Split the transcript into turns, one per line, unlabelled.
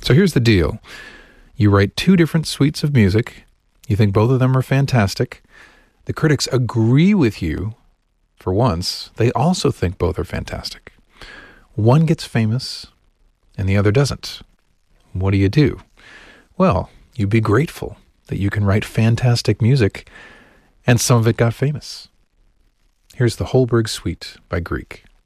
So here's the deal. You write two different suites of music. You think both of them are fantastic. The critics agree with you for once. They also think both are fantastic. One gets famous and the other doesn't. What do? Well, you be grateful that you can write fantastic music and some of it got famous. Here's the Holberg Suite by Grieg.